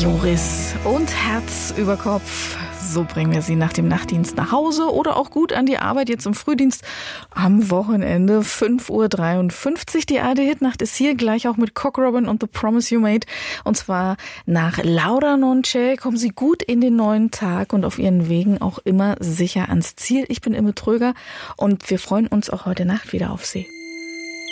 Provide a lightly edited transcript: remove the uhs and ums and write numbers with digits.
Joris und Herz über Kopf. So bringen wir Sie nach dem Nachtdienst nach Hause oder auch gut an die Arbeit jetzt im Frühdienst am Wochenende. 5:53 Uhr. Die ARD-Hitnacht ist hier gleich auch mit Cock Robin und The Promise You Made. Und zwar nach Laura Nonce. Kommen Sie gut in den neuen Tag und auf Ihren Wegen auch immer sicher ans Ziel. Ich bin Imme Tröger und wir freuen uns auch heute Nacht wieder auf Sie.